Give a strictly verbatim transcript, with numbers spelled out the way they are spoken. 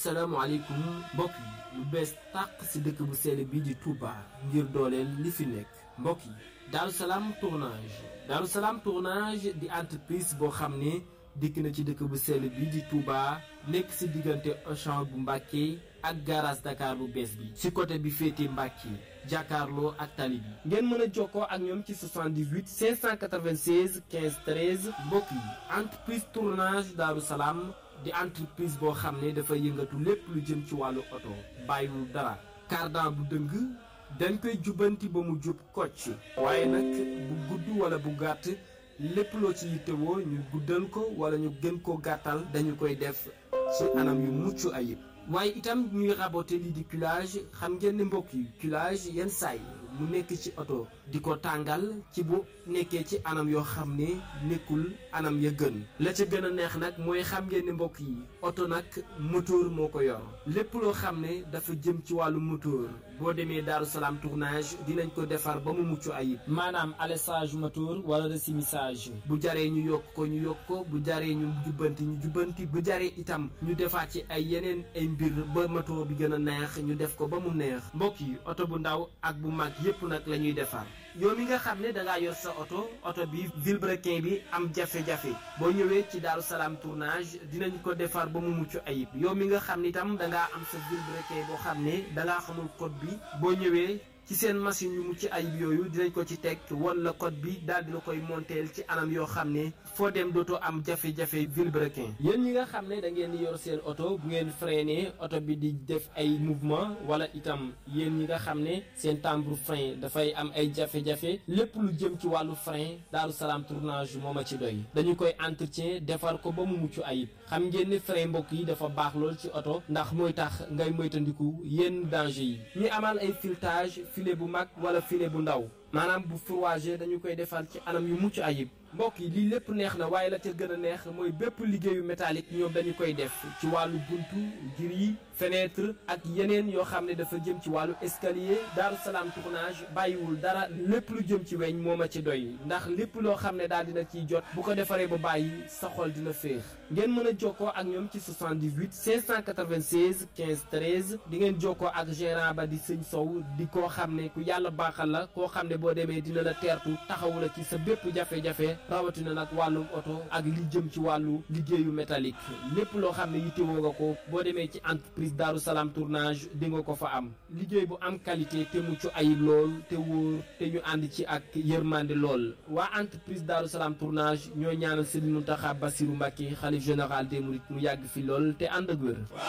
salaamaaleykum mbokk yi lu bees tàq ci dëkk bu sell bi di Touba ngir dooleel li fi nekk mbokk yi Darou Salam tournage Darou Salam tournage di entreprise boo xam ne dikk na ci dëkk bu sell bi di Touba nekk ci diggante Auchan bu Mbàkke ak garage Dakar bu bees bi ci côté bi féete Mbàkke jàkkaarloo ak tali bi ngeen mën a jokkoo ak ñoom ci soixante-dix-huit cinq cent quatre-vingt-seize quinze treize mbokk yi entreprise tournage Darou Salam di entreprise boo xam ne dafa yëngatu lépp lu jëm ci wàllu oto bàyyiwul dara cardan bu dëng dañ koy jubanti ba mu jub kocc waaye nag bu gudd wala bu gàtt lépp loo ci yittewoo ñu guddal ko wala ñu gën ko gàttal dañu koy def ci anam yu mucc ayib waaye itam ñuy raboter lii di culage xam ngeen ne mbokk yi culage yenn saay mu nekk ci oto di ko tàngal ci bu nekkee ci anam yoo xam ne nekkul anam ya gën la ca gën a neex nag mooy xam ngeen ne mbokk yi oto nag moteur moo ko yor lépp loo xam ne dafa jëm ci wàllu moteur boo demee Darou Salam tournage dinañ ko defar ba mu mucc ayib maanaam alessage moteur wala resumissage bu jaree ñu yokk ko ñu yokk ko bu jaree ñu jubbanti ñu jubbanti bu jaree itam ñu defaat ci ay yeneen ay mbir ba moteur bi gën a neex ñu def ko ba mu neex mbokk yi oto bu ndaw ak bu mag yépp nag la ñuy defar yow mi nga xam ne dangaa yor sa oto oto bi vilebrequin bi am jafe-jafe boo ñëwee ci Darou Salam tournage dinañ ko defar ba mu mucc ayib yow mi nga xam ne itam dangaa am sa vilebrequin boo xam ne dangaa xamul code bi boo ñëwee ci seen machine yu mucc ayib yooyu dinañ ko ci teg won la code bi daal di la koy monteel ci anam yoo xam ne foo dem dootoo am jafe-jafe vilebrequin yéen ñi nga xam ne da ngeen di yor seen oto bu ngeen freiné oto bi di def ay mouvement wala itam yéen ñi nga xam ne seen timbre frein dafay am ay jafe-jafe lépp lu jëm ci wàllu frein Darou Salam tournage moo ma ci doy dañu koy entretien defar ko ba mu mucc ayib xam ngeen ne frein mbokk yi dafa baax lool ci oto ndax mooy tax ngay moytandiku yenn danger yi ñu amal ay filetage filet bu mag wala filet bu ndaw maanaam bu fourragé dañu koy defal ci anam yu mucc ayib mbokk yi lii lépp neex na waaye la ca gën a neex mooy bépp liggéeyu métallique ñoom dañu koy def ci wàllu buntu gris fenêtre ak yeneen yoo xam ne dafa jëm ci wàllu escalier Darou Salam tournage bàyyiwul dara lépp lu jëm ci weñ moo ma ci doy ndax lépp loo xam ne daal dina ciy jot bu ko defaree ba bàyyi sa xol dina féex ngeen mën a jokkoo ak ñoom ci soixante-dix-huit cinq cent quatre-vingt-seize quinze treize di ngeen jokkoo ak gérant ba di sëñ Sow di koo xam ne ku yàlla baaxal la koo xam ne boo demee dina la teertu taxawu la ci sa bépp jafe-jafe rawatina nag wàllum oto ak li jëm ci wàllu liggéeyu métallique lépp loo xam ne yittewoo nga ko boo demee ci entreprise Darou Salam tournage di nga ko fa am liggéey bu am qualité te mucc ayib lool te wóor te ñu ànd ci ak yërmande lool waa entreprise Darou Salam tournage ñoo ñaanal Serigne Mountakha Bassirou Mbacké xalif général des mourides mu yàgg fi lool te ànd ak wér